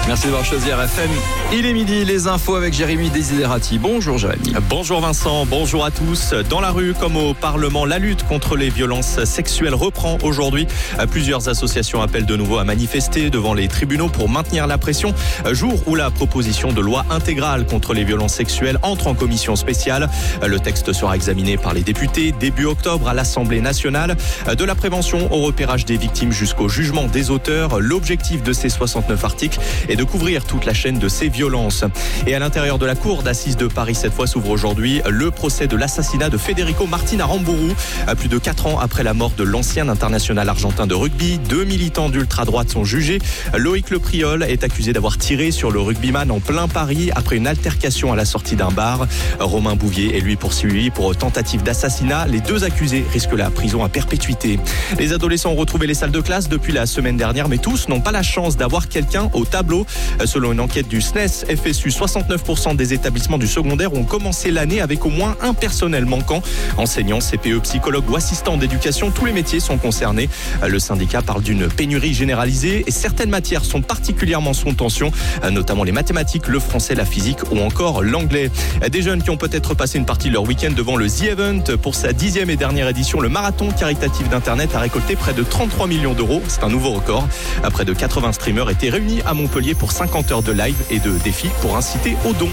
Merci d'avoir choisi RFM. Il est midi, les infos avec Jérémy Desiderati. Bonjour Jérémy. Bonjour Vincent, bonjour à tous. Dans la rue comme au Parlement, la lutte contre les violences sexuelles reprend aujourd'hui. Plusieurs associations appellent de nouveau à manifester devant les tribunaux pour maintenir la pression. Jour où la proposition de loi intégrale contre les violences sexuelles entre en commission spéciale. Le texte sera examiné par les députés début octobre à l'Assemblée nationale. De la prévention au repérage des victimes jusqu'au jugement des auteurs. L'objectif de ces 69 articles est de couvrir toute la chaîne de ces violences. Et à l'intérieur de la cour d'assises de Paris, cette fois s'ouvre aujourd'hui le procès de l'assassinat de Federico Martin à Rambourou. Plus de 4 ans après la mort de l'ancien international argentin de rugby, 2 militants d'ultra-droite sont jugés. Loïc Le Priol est accusé d'avoir tiré sur le rugbyman en plein Paris après une altercation à la sortie d'un bar. Romain Bouvier est lui poursuivi pour tentative d'assassinat. Les 2 accusés risquent la prison à perpétuité. Les adolescents ont retrouvé les salles de classe depuis la semaine dernière, mais tous n'ont pas la chance d'avoir quelqu'un au tableau. Selon une enquête du SNES FSU, 69% des établissements du secondaire ont commencé l'année avec au moins un personnel manquant. Enseignants, CPE, psychologues ou assistants d'éducation, tous les métiers sont concernés. Le syndicat parle d'une pénurie généralisée et certaines matières sont particulièrement sous tension, notamment les mathématiques, le français, la physique ou encore l'anglais. Des jeunes qui ont peut-être passé une partie de leur week-end devant le The Event. Pour sa 10e et dernière édition, le marathon caritatif d'Internet a récolté près de 33 millions d'euros. C'est un nouveau record. Près de 80 streamers étaient réunis à Montpellier pour 50 heures de live et de défis pour inciter aux dons.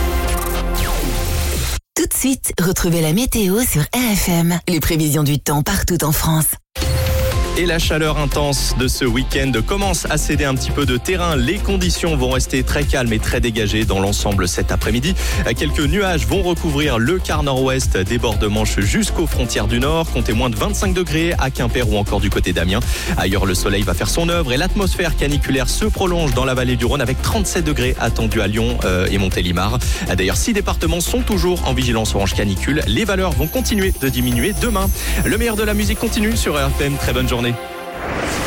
Tout de suite, retrouvez la météo sur RFM. Les prévisions du temps partout en France. Et la chaleur intense de ce week-end commence à céder un petit peu de terrain. Les conditions vont rester très calmes et très dégagées dans l'ensemble cet après-midi. Quelques nuages vont recouvrir le quart nord-ouest des bords de Manche jusqu'aux frontières du nord. Comptez moins de 25 degrés à Quimper ou encore du côté d'Amiens. Ailleurs, le soleil va faire son œuvre et l'atmosphère caniculaire se prolonge dans la vallée du Rhône avec 37 degrés attendus à Lyon et Montélimar. D'ailleurs, 6 départements sont toujours en vigilance orange canicule. Les valeurs vont continuer de diminuer demain. Le meilleur de la musique continue sur RFM. Très bonne journée.